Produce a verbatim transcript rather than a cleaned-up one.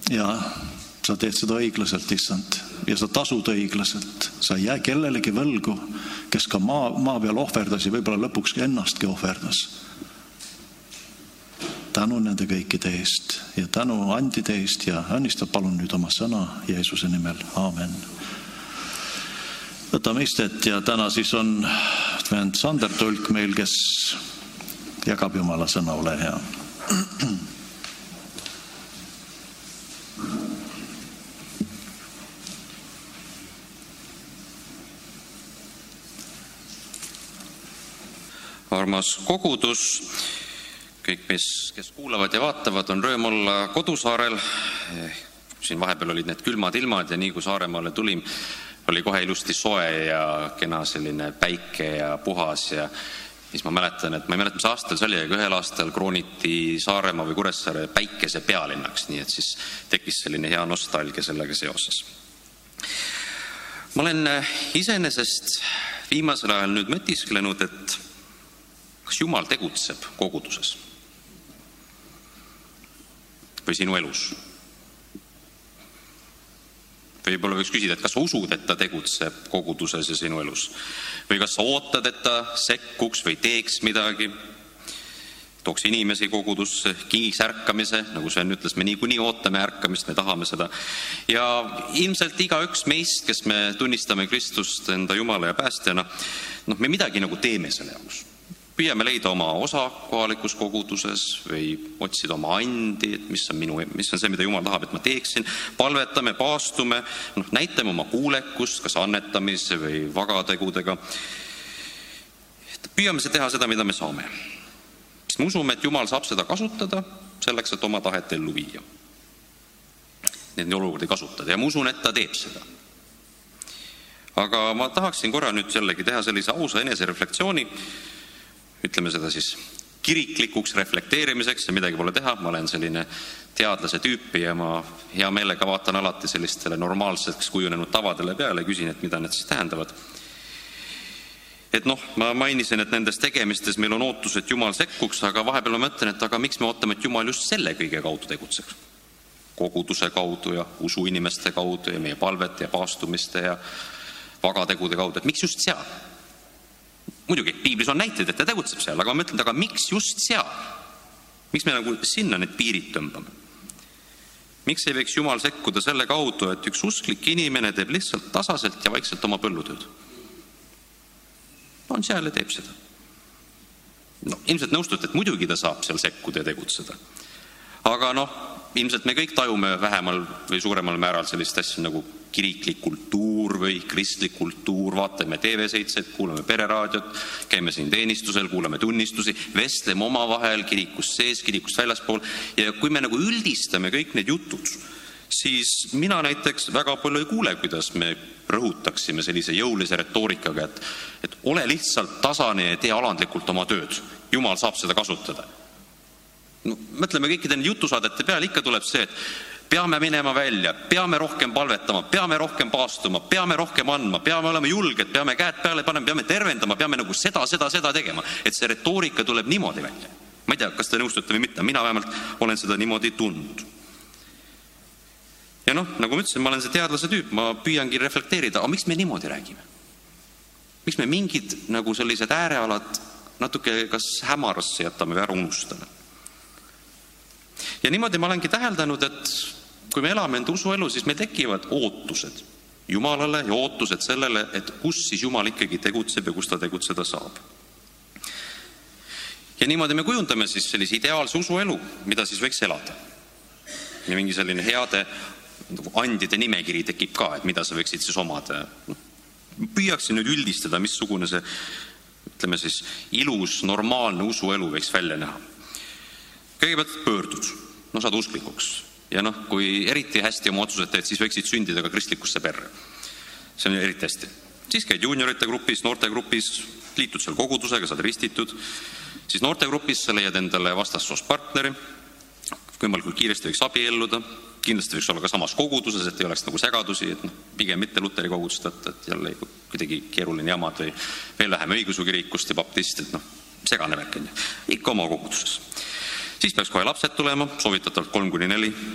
ja sa teed seda õiglaselt, issand, ja sa tasud õiglaselt. Sa ei jää kellelegi võlgu, kes ka maa, maa peal ohverdas ja võib-olla lõpuks ennastki ohverdas. Tänu nende kõikide eest ja tänu andide eest ja õnnistab palun nüüd oma sõna Jeesuse nimel. Aamen. Võtame istet ja täna siis on Sander Tulk meil, kes jagab Jumala sõna. Ole hea. Armas kogudus, kõik, mis, kes kuulavad ja vaatavad, on rõõm olla kodusaarel. Siin vahepeal olid need külmad ilmad ja nii kui Saaremaale tulin, oli kohe ilusti soe ja kena selline päike ja puhas. Ja siis ma mäletan, et ma ei mäleta, mis aastal see oli, aga ühel aastal krooniti Saaremaa või Kuressaare päikese pealinnaks, nii et siis tekkis selline hea nostalgia sellega seoses. Ma olen iseenesest viimasel ajal nüüd mõtisklenud, et kas Jumal tegutseb koguduses või sinu elus? Võib-olla võiks küsida, et kas sa usud, et ta tegutseb koguduses ja sinu elus? Või kas sa ootad, et ta sekkuks või teeks midagi? Tooks inimesi kogudusse, kingiks ärkamise, nagu Sven ütles, me niikuinii ootame ärkamist, me tahame seda. Ja ilmselt igaüks meist, kes me tunnistame Kristust enda Jumala ja päästjana, noh, me midagi nagu teeme selle jaoks. Püüame leida oma osa kohalikus koguduses või otsida oma andi, et mis on, minu, mis on see, mida Jumal tahab, et ma teeksin. Palvetame, paastume, noh, näitame oma kuulekust, kas annetamise või vagategudega. Püüame see teha seda, mida me saame. Sest me usume, et Jumal saab seda kasutada selleks, et oma tahet ellu viia. Neid olukordi kasutada ja ma usun, et ta teeb seda. Aga ma tahaksin korra nüüd jällegi teha sellise ausa enesereflektsiooni, ütleme seda siis kiriklikuks reflekteerimiseks ja midagi pole teha. Ma olen selline teadlase tüüpi ja ma hea meelega vaatan alati sellistele normaalseks kujunenud tavadele peale ja küsin, et mida need siis tähendavad. Et noh, ma mainisin, et nendes tegemistes meil on ootus, et Jumal sekkuks, aga vahepeal ma mõtlen, et aga miks me ootame, et Jumal just selle kõige kaudu tegutseks? Koguduse kaudu ja usu inimeste kaudu ja meie palvete ja paastumiste ja vagategude kaudu, et miks just seal? Muidugi, piiblis on näiteid, et ta tegutseb seal, aga ma mõtlen, aga miks just seal? Miks me nagu sinna need piirid tõmbame? Miks ei võiks Jumal sekkuda selle kaudu, et üks usklik inimene teeb lihtsalt tasaselt ja vaikselt oma põllutööd? On seal ja teeb seda. No, ilmselt nõustute, et muidugi ta saab seal sekkuda ja tegutseda. Aga noh, ilmselt me kõik tajume vähemal või suuremal määral sellist asja nagu kiriklik kultuur või kristlik kultuur, vaatame T V seitse, kuulame pereraadiot, käime siin teenistusel, kuulame tunnistusi, vestleme oma vahel kirikust sees, kirikust väljaspool ja kui me nagu üldistame kõik need jutud, siis mina näiteks väga palju ei kuule, kuidas me rõhutaksime sellise jõulise retoorikaga, et, et ole lihtsalt tasane ja tee alandlikult oma tööd. Jumal saab seda kasutada. No, mõtleme kõikide jutusaadete peale, ikka tuleb see, et peame minema välja, peame rohkem palvetama, peame rohkem paastuma, peame rohkem andma, peame olema julged, peame käed peale panema, peame tervendama, peame nagu seda, seda, seda tegema. Et see retoorika tuleb niimoodi välja. Ma ei tea, kas te nõustute või mitte, mina vähemalt olen seda niimoodi tundnud. Ja noh, nagu ma ütlesin, ma olen see teadlase tüüp, ma püüangi reflekteerida, aga miks me niimoodi räägime? Miks me mingid nagu sellised äärealad natuke kas hämarasse jätame või ära unustame? Ja niimoodi ma olengi täheldanud, et kui me elame enda usuelu, siis meil tekivad ootused Jumalale ja ootused sellele, et kus siis Jumal ikkagi tegutseb ja kus ta tegutseda saab. Ja niimoodi me kujundame siis sellise ideaalse usuelu, mida siis võiks elada. Ja mingi selline heade andide nimekiri tekib ka, et mida sa võiksid siis omada. No, püüaksin nüüd üldistada, missugune see, ütleme siis, ilus, normaalne usuelu võiks välja näha. Kõigepealt pöördud, no saad usklikuks. Ja noh, kui eriti hästi oma otsused teed, siis võiksid sündida ka kristlikusse perre. See on eriti hästi. Siis käid juniorite grupis, noorte grupis, liitud seal kogudusega, saad ristitud. Siis noorte grupis sa leiad endale vastassoost partneri, võimalikult kiiresti võiks abielluda, kindlasti võiks olla ka samas koguduses, et ei oleks nagu segadusi, et noh, pigem mitte luteri kogudust, et jälle kuidagi keeruline jamad või veel vähem õigeusu kirikust ja baptist, et noh, segane värk on ju, ikka oma koguduses. Siis peaks kohe lapsed tulema, soovitatavalt kolm kuni neli,